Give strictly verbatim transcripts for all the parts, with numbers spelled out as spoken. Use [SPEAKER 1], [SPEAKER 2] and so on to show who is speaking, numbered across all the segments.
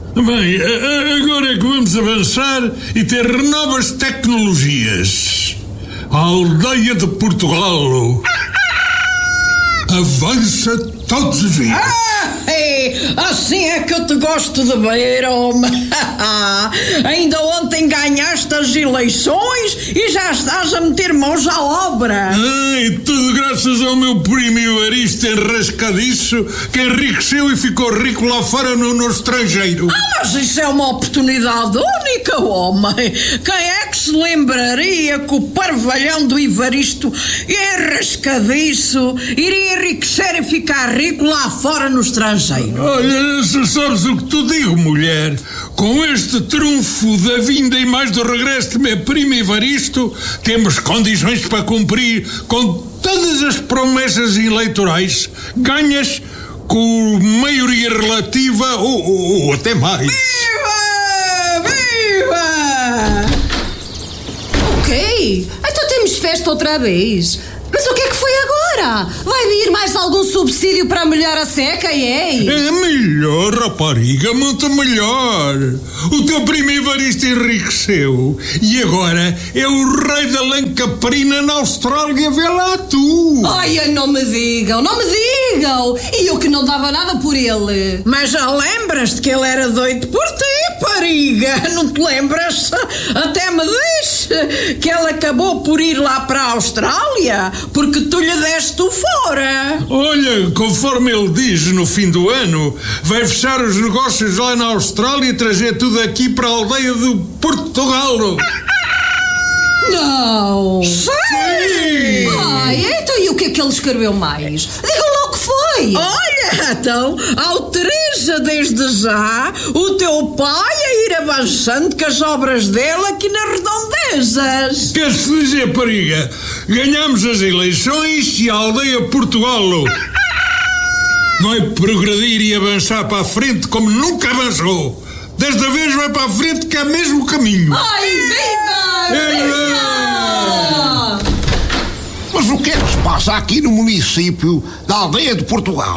[SPEAKER 1] Bem, agora é que vamos avançar e ter novas tecnologias. A aldeia de Portugal avança todos os dias.
[SPEAKER 2] Ah, é, assim é que eu te gosto de ver, homem. Ainda ontem ganhaste as eleições e já estás a meter mãos à obra.
[SPEAKER 1] Ai, tudo graças ao meu primo Evaristo enrascadiço, que enriqueceu e ficou rico lá fora no, no estrangeiro.
[SPEAKER 2] Ah, mas isso é uma oportunidade única, homem. Quem é que se lembraria que o parvalhão do Evaristo enrascadiço iria enriquecer e ficar rico lá fora no estrangeiro?
[SPEAKER 1] Olha, se sabes o que tu digo, mulher, com este trunfo da vinda e mais do regresso de meu primo Evaristo, temos condições para cumprir com todas as promessas eleitorais ganhas com maioria relativa ou, ou, ou até mais.
[SPEAKER 2] Viva! Viva!
[SPEAKER 3] O quê? Então temos festa outra vez. Mas o que é que foi agora? Vai vir mais algum subsídio para molhar a seca, é?
[SPEAKER 1] É melhor, rapariga, muito melhor. O teu primo Evaristo enriqueceu e agora é o rei da lã caprina na Austrália, vê lá tu.
[SPEAKER 3] Ai, não me digam, não me digam. E eu que não dava nada por ele.
[SPEAKER 2] Mas já lembras-te que ele era doido por ti, pariga? Não te lembras? Até me disse que ele acabou por ir lá para a Austrália porque tu lhe deste o fora.
[SPEAKER 1] Olha, conforme ele diz, no fim do ano vai fechar os negócios lá na Austrália e trazer tudo aqui para a aldeia de Portugal.
[SPEAKER 3] Não.
[SPEAKER 2] Sim!
[SPEAKER 3] Ai, então e o que é que ele escreveu mais? Digam lá o que foi.
[SPEAKER 2] Olha, então, autoriza desde já o teu pai a ir avançando com as obras dele aqui nas redondezas.
[SPEAKER 1] Quer-se dizer, pariga, ganhamos as eleições e a aldeia Portugal vai progredir e avançar para a frente como nunca avançou. Desta vez vai para a frente que é mesmo o caminho.
[SPEAKER 3] Ai, viva! Viva!
[SPEAKER 4] Mas o que é que se passa aqui no município da aldeia de Portugal?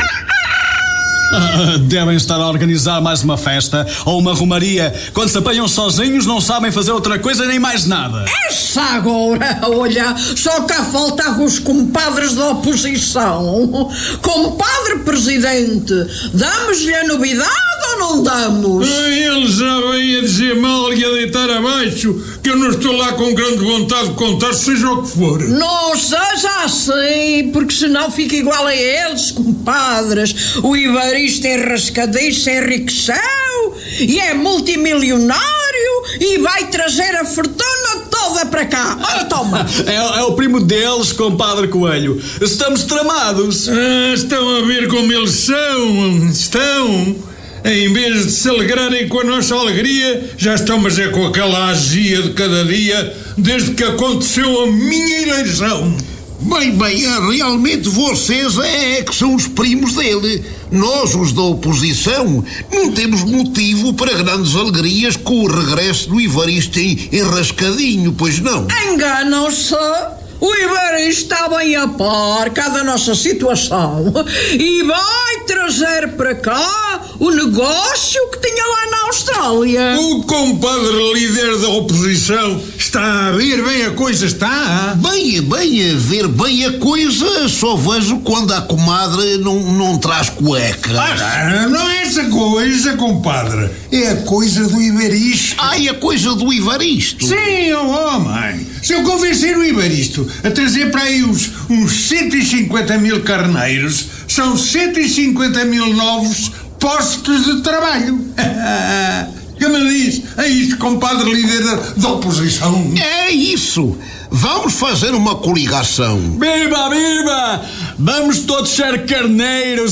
[SPEAKER 5] Ah, devem estar a organizar mais uma festa ou uma romaria. Quando se apanham sozinhos não sabem fazer outra coisa nem mais nada.
[SPEAKER 2] Essa agora, olha, só cá faltavam os compadres da oposição. Compadre presidente, damos-lhe a novidade ou não damos?
[SPEAKER 1] Eles já vêm a dizer mal e a deitar abaixo, que eu não estou lá com grande vontade de contar, seja o que for.
[SPEAKER 2] Não seja assim, porque senão fica igual a eles, compadres. O Evaristo enrascadiço enriqueceu e é multimilionário e vai trazer a fortuna toda para cá. Ora, toma!
[SPEAKER 5] É, é o primo deles, compadre Coelho. Estamos tramados.
[SPEAKER 1] Ah, estão a ver como eles são, estão. Em vez de se alegrarem com a nossa alegria, já estão, mas é com aquela azia de cada dia, desde que aconteceu a minha eleição.
[SPEAKER 4] Bem, bem, realmente vocês é que são os primos dele. Nós, os da oposição, não temos motivo para grandes alegrias com o regresso do Evaristo enrascadinho, pois não?
[SPEAKER 2] Enganam-se. O Evaristo está bem a par cá da nossa situação e vai trazer para cá o negócio que tinha lá na Austrália.
[SPEAKER 1] O compadre líder da oposição está a ver bem a coisa, está?
[SPEAKER 4] Bem, bem, a ver bem a coisa, só vejo quando a comadre não, não traz cuecas.
[SPEAKER 1] Ah, não é essa coisa, compadre. É a coisa do Evaristo.
[SPEAKER 4] Ai, a coisa do Evaristo?
[SPEAKER 1] Sim, oh, homem. Se eu convencer o Evaristo a trazer para aí uns, uns cento e cinquenta mil carneiros, são cento e cinquenta mil novos postos de trabalho. Que me diz? É isto, compadre líder da, da oposição.
[SPEAKER 4] É isso. Vamos fazer uma coligação.
[SPEAKER 5] Viva, viva! Vamos todos ser carneiros